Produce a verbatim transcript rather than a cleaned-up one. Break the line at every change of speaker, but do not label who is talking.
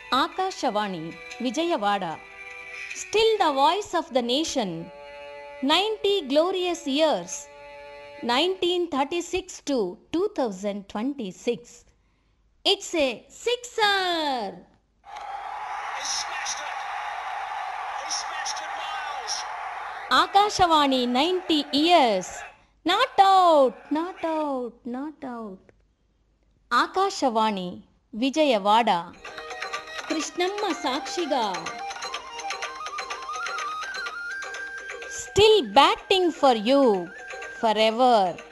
Akashavani, Vijayawada. Still the voice of the nation. ninety glorious years. nineteen thirty-six to two thousand twenty-six. It's a sixer!
He smashed it! He smashed it, Miles!
Akashavani, ninety years. Not out, not out, not out. Akashavani, Vijayawada. Krishnamma Sakshiga. Still batting for you forever.